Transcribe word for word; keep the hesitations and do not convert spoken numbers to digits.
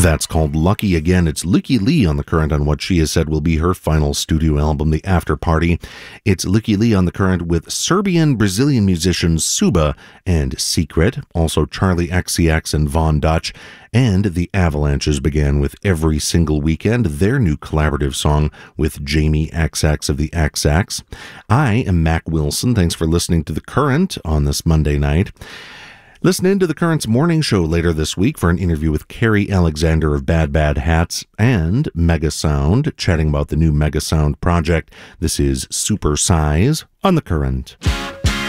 That's called Lucky Again. It's Lykke Li on The Current on what she has said will be her final studio album, The After Party. It's Lykke Li on The Current with Serbian-Brazilian musicians Suba and Secret, also Charlie X C X and Von Dutch. And the Avalanches began with Every Single Weekend, their new collaborative song with Jamie X X of the X X. I am Mac Wilson. Thanks for listening to The Current on this Monday night. Listen in to The Current's morning show later this week for an interview with Carrie Alexander of Bad Bad Hats and Mega Sound, chatting about the new Mega Sound project. This is Super Size on The Current.